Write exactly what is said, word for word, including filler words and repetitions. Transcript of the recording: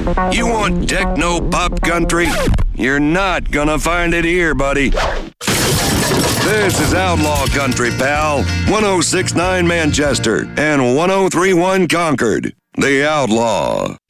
You want techno pop country? You're not gonna find it here, buddy. This is Outlaw Country, pal. one oh six point nine Manchester and one oh three point one Concord. The Outlaw.